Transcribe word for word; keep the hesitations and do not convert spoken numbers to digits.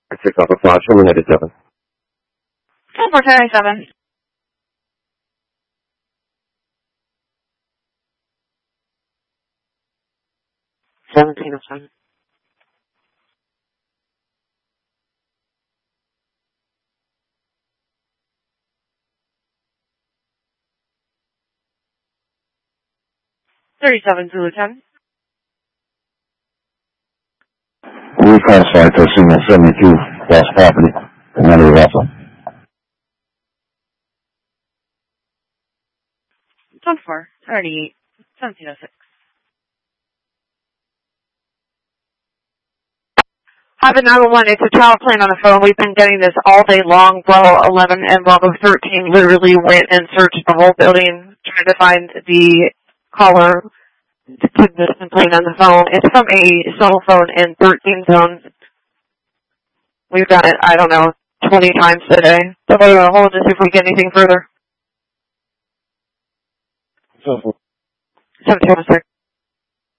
six Alpha five, show me headed seven. ten four ten seven. seventeen oh seven. thirty-seven Zulu ten. We classified thirteen at seventy-two, lost property, Commander Russell. twenty-four thirty-eight seventeen oh six. Hive nine one one, it's a child plane on the phone. We've been getting this all day long. Bravo eleven and Bravo thirteen literally went and searched the whole building trying to find the caller to put this plane on the phone. It's from a cell phone in thirteen zone. We've done it, I don't know, twenty times today. So we're going to hold to see if we get anything further. seventeen oh six.